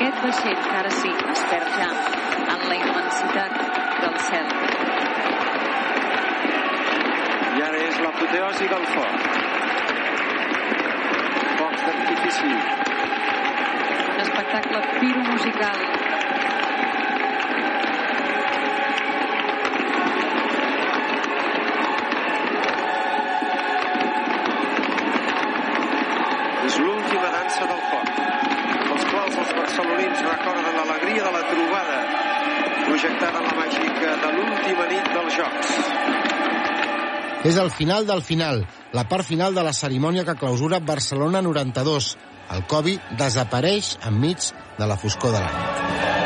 aquest vaixell, que ara sí, es perd ja en la immensitat del cel. I ara és l'apoteosi del foc. Focs d'artifici. Un espectacle piromusical. És l'última dansa del foc, amb els quals els barcelonins recorden l'alegria de la trobada projectada en la màgica de l'última nit dels Jocs. És el final del final, la part final de la cerimònia que clausura Barcelona 92. El Covid desapareix enmig de la foscor de la nit.